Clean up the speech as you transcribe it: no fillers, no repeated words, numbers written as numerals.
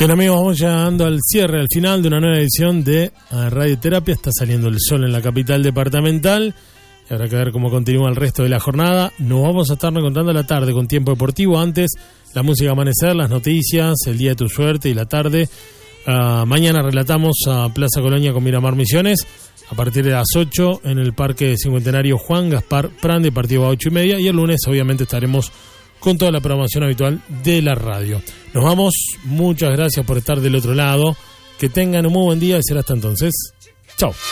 Bien, amigos, vamos llegando al cierre, al final de una nueva edición de Radioterapia. Está saliendo el sol en la capital departamental y habrá que ver cómo continúa el resto de la jornada. Nos vamos a estar encontrando a la tarde con Tiempo Deportivo. Antes, la música Amanecer, las noticias, el día de tu suerte y la tarde. Mañana relatamos a Plaza Colonia con Miramar Misiones a partir de las 8 en el Parque Cincuentenario Juan Gaspar Prande, partido a 8:30. Y el lunes, obviamente, estaremos con toda la programación habitual de la radio. Nos vamos, muchas gracias por estar del otro lado, que tengan un muy buen día y será hasta entonces. Chao.